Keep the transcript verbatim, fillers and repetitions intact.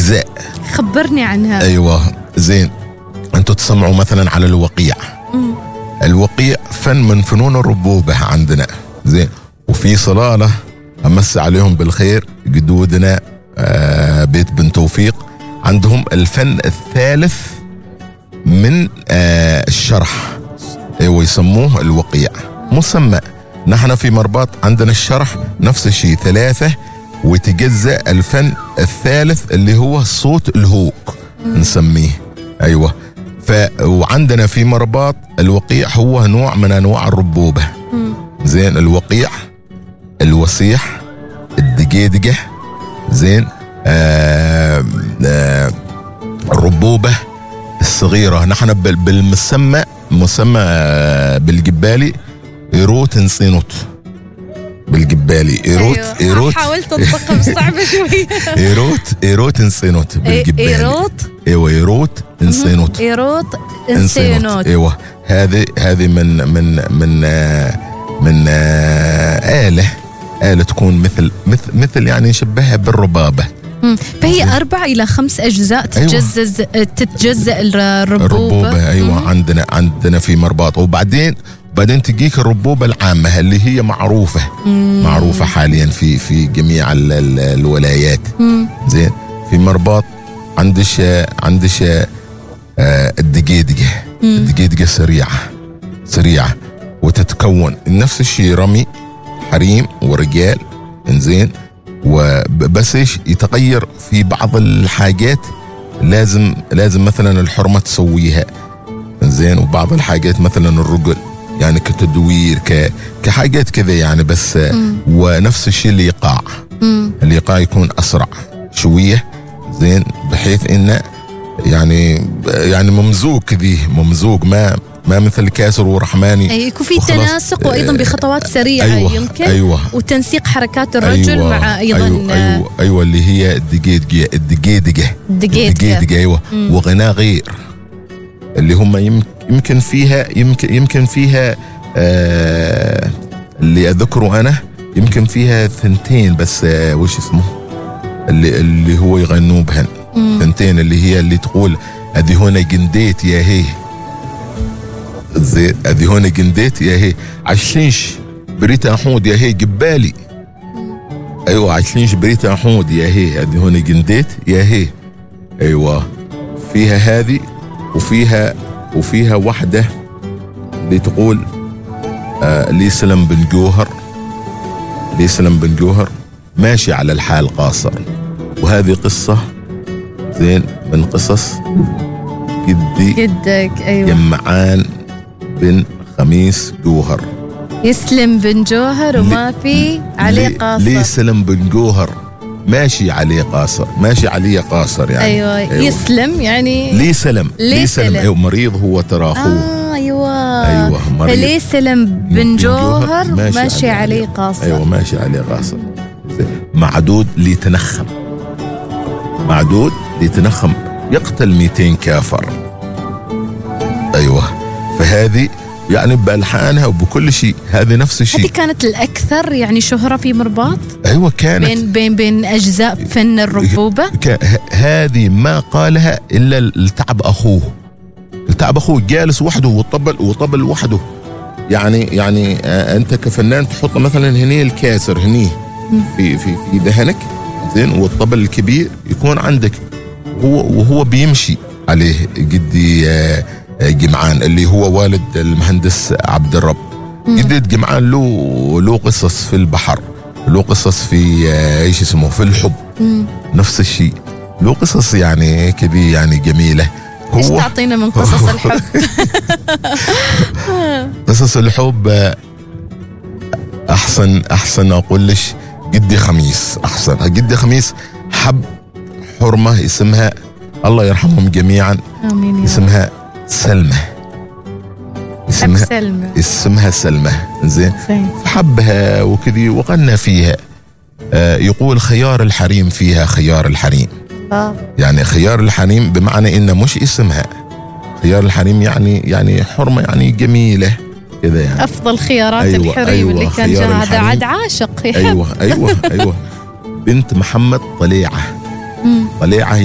أجزاء. خبرني عنها. أيوة زين. أنتوا تسمعوا مثلا على الوقيع. مم. الوقيع فن من فنون الربوبة عندنا. زين. وفي صلالة أمس عليهم بالخير جدودنا آه بيت بن توفيق، عندهم الفن الثالث من آه الشرح. ايوه يسموه الوقيع مسمى. نحن في مرباط عندنا الشرح نفس الشيء ثلاثة، وتجزأ الفن الثالث اللي هو صوت الهوق نسميه. ايوه. ف وعندنا في مرباط الوقيع هو نوع من انواع الربوبة. زين. الوقيع، الوصيح، الدقيدقة، زين، آه آه الربوبة الصغيرة. نحن بالمسمى مسمى بالجبالي إيروت نصينوت. بالجبالي إيروت. أيوة. إيروت حاولت انطقها بس صعبة شوية. إيروت إيروت نصينوت بالجبالي. إيروت. ايوه إيروت نصينوت. إيروت نصينوت. ايوه. هذه هذه من من من آه من آه آلة آلة تكون مثل مثل مثل يعني نشبهها بالربابة. فهي أربع إلى خمس أجزاء تتجزز. أيوة. تتجزأ الربوبة. الربوبة. أيوة. مم. عندنا عندنا في مرباط. وبعدين بعدين تجيك الربوبة العامة اللي هي معروفة. مم. معروفة حاليا في في جميع ال ال الولايات. مم. زين. في مرباط عندش عندش آه الدقيدقة. الدقيدقة سريعة سريعة وتتكون نفس الشيء رمي حريم ورجال. انزين. وبس ايش يتغير في بعض الحاجات، لازم لازم مثلا الحرمة تسويها. زين. وبعض الحاجات مثلا الرجل يعني كتدوير ك كحاجات كذا يعني بس. مم. ونفس الشيء الايقاع. الايقاع يكون اسرع شوية. زين. بحيث انه يعني يعني ممزوج كذي ممزوج ما ما مثل كاسر ورحماني. أي يكون في تناسق وأيضا بخطوات سريعة. أيوة. يمكن. أيوة. وتنسيق حركات الرجل. أيوة. مع أيضا أيوة. أيوة. أيوة اللي هي الدقيدقة. الدقيدقة الدقيدقة. أيوة. وغناء غير اللي هم يمكن فيها يمكن يمكن فيها آه اللي أذكره أنا يمكن فيها ثنتين بس. آه وش اسمه اللي اللي هو يغنوا بهن ثنتين اللي هي اللي تقول أدي هنا جنديت يا هي. زين. أدي هنا جنديت يا هي عشلينش بريت أحود يا هي جبالي. أيوة عشلينش بريت أحود يا هي أدي هنا جنديت يا هي. أيوة. فيها هذه وفيها وفيها واحدة اللي تقول آه لي سلم بن جوهر لي سلم بن جوهر ماشي على الحال قاصر. وهذه قصة زين من قصص جدي جدك. أيوة. جمعان بن خميس جوهر. يسلم بن جوهر وما في عليه قاصر. لي سلم بن جوهر ماشي عليه قاصر. ماشي عليه قاصر يعني. أيوة. أيوة. يسلم يعني لي سلم لي سلم. أيوة. مريض هو ترى أخوه. آه أيوة. أيوة. مريض. لي سلم بن جوهر ماشي, ماشي عليه, عليه قاصر. أيوة. ماشي عليه قاصر. معدود ليتنخم. معدود ليتنخم يقتل مئتين كافر. أيوة. فهذه يعني بألحانها وبكل شيء هذه نفس الشيء. هذه كانت الأكثر يعني شهرة في مرباط. أيوة كانت بين بين بين أجزاء فن الربوبة. هذه ما قالها إلا التعب أخوه. التعب أخوه جالس وحده وطبل وطبل وحده. يعني يعني أنت كفنان تحط مثلا هني الكاسر هني في في في دهنك. زين. والطبل الكبير يكون عندك هو وهو بيمشي عليه جدي جمعان اللي هو والد المهندس عبد الرب. جدي جمعان له له قصص في البحر، له قصص في ايش اسمه في الحب. مم. نفس الشيء له قصص يعني كذي يعني جميلة. هو ايش تعطينا من قصص الحب؟ قصص الحب احسن احسن اقول لش جدي خميس. احسن جدي خميس حب حرمة اسمها الله يرحمهم جميعا. آمين. اسمها سلمى. اسمها سلمى. اسمها سلمى. زين. فحبها وكذي وغنى فيها. آه يقول خيار الحريم فيها خيار الحريم. آه. يعني خيار الحريم بمعنى انه مش اسمها خيار الحريم يعني يعني حرمة يعني جميلة كذا يعني افضل خيارات. أيوة. الحريم. أيوة. اللي كان جاء هذا عاد عاشق يحب. ايوه ايوه ايوه. بنت محمد طليعة. طليعة